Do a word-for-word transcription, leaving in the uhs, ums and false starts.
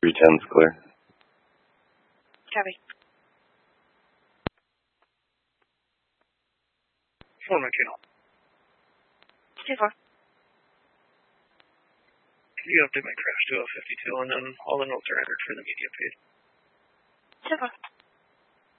three ten's clear. Copy. Four McHale. two four. Can you update my crash to a fifty-two, and then all the notes are entered for the media feed? two four.